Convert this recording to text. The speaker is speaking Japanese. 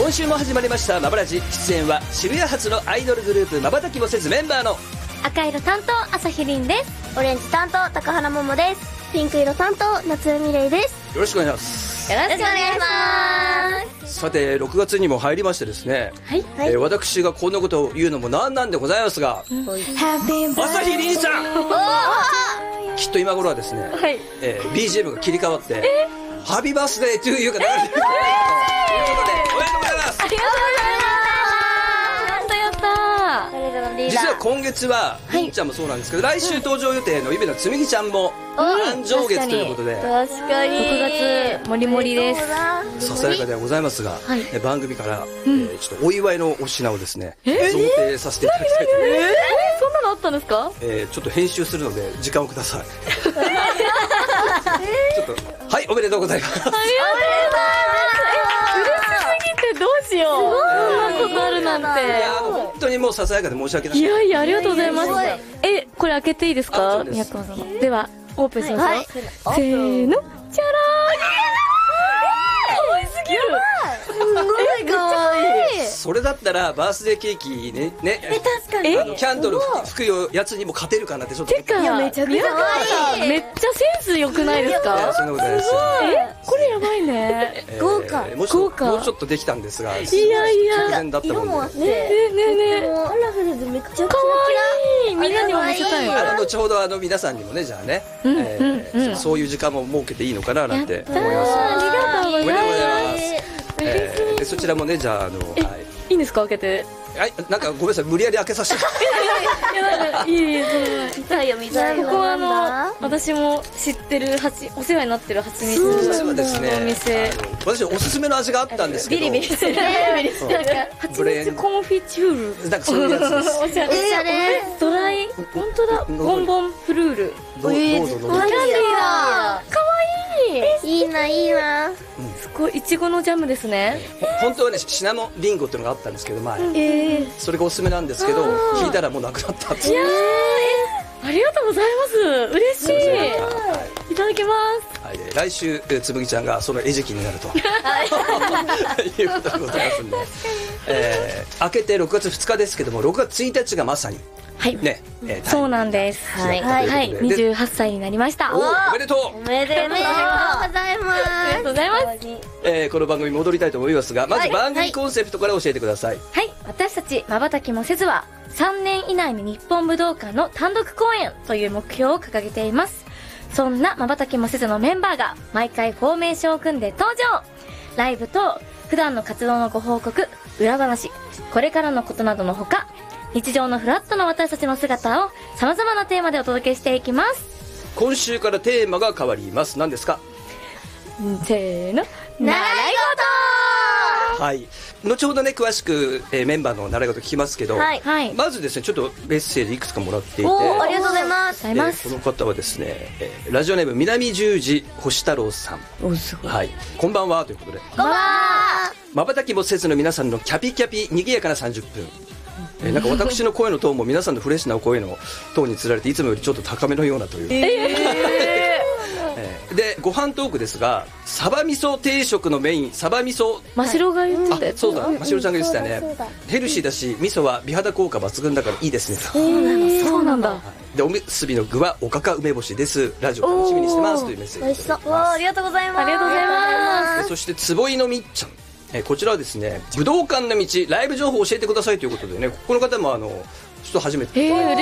今週も始まりましたまばらじ。出演は渋谷発のアイドルグループまばたきもせずメンバーの赤色担当朝日凛です。 オレンジ担当高原桃です。ピンク色担当夏海玲です。 よろしくお願いします。 よろしくお願いします。 さて6月にも入りましてですね、 はい、 私がこんなことを言うのもなんなんでございますが、朝日凛さんきっと今頃はですね、BGM が切り替わってハッピーバースデートゥーユーが流れてるということでおめでとうございます。 ありがとうございます。やった実は今月はりんちゃんもそうなんですけど、来週登場予定のイベントつむぎちゃんも誕生月ということで、 確かに 6月もりもりです。 ささやかではございますが、番組からちょっとお祝いのお品をですね贈呈させていただきたいと思います。 そんなのあったんですか？ ちょっと編集するので時間をください。ちょっとはい、おめでとうございます。 ありがとうございます。嬉しすぎてどうしよう。そんなことあるなんて。 いや本当にもうささやかで申し訳ない。 いやいやありがとうございます。これ開けていいですか？ではオープンしますよ。せーの、じゃらー。可愛すぎる。 すごい可愛い。 それだったらバースデーケーキね確かにキャンドル吹くやつにも勝てるかなってちょっと。 てかめちゃくちゃ可愛い。 めっちゃセンス良くないですか？ そんなことないです。 これやばいね。 豪華。 もうちょっとできたんですが、 いやいや直前だった色もあもんで。 ってカラフルでめっちゃ可愛い。みんなにも見せたい。 後ほど皆さんにもね、じゃあね、そういう時間も設けていいのかななんて思います。 ありがとうございます。 でそちらもね、じゃあいいんですか？開けて。 はい、なんかごめんなさい、無理やり開けさせて。 見たいよ見たいよ。 ここは私も知ってるお世話になってる蜂蜜のお店。 私おすすめの味があったんですけど、 ビリビリしてる。蜂蜜コンフィチュール。 なんかそういうやつです。 おしゃれ。 ドライ、本当だ、ボンボンフルール。 どうぞキャンディーだ。 かわいい。 いいないいな。 すごい、いちごのジャムですね。 本当はね、シナモンリンゴっていうのがあったんですけど、前それがおすすめなんですけど、聞いたらもうなくなったって。 いやありがとうございます。嬉しい。いただきます。 来週つむぎちゃんがその餌食になるということでございますんで、明けて6月2日ですけども、6月1日がまさにね、 そうなんです。はい、28歳になりました。 おめでとう。 おめでとうございます。 ありがとうございます。 この番組戻りたいと思いますが、まず番組コンセプトから教えてください。 はい、私たちまばたきもせずは3年以内に日本武道館の単独公演という目標を掲げています。そんなまばたきもせずのメンバーが毎回フォーメーションを組んで登場。ライブと普段の活動のご報告、裏話、これからのことなどのほか、日常のフラットな私たちの姿を様々なテーマでお届けしていきます。 今週からテーマが変わります。何ですか？ せーの、 習い事。はい、後ほどね詳しくメンバーの習い事聞きますけど、まずですねちょっとメッセージいくつかもらっていて、 ありがとうございます。 この方はですね、ラジオネーム南十字星太郎さん。はい、こんばんはということで、 こんばんは。 まばたきもせずの皆さんのキャピキャピにぎやかな30分。なんか私の声のトーンも皆さんのフレッシュな声のトーンにつられていつもよりちょっと高めのようなという、でご飯トークですが、サバ味噌定食のメインサバ味噌、 真白が言ってた。 そうだ、真白ちゃんが言ってたね。ヘルシーだし味噌は美肌効果抜群だからいいですね。 そうなんだ。 でおむすびの具はおかか梅干しです。ラジオ楽しみにしてますというメッセージ。 美味しそう。ありがとうございます。 ありがとうございます。 そして坪井のみっちゃん、こちらはですね、武道館の道ライブ情報を教えてくださいということでね、この方もちょっと初めて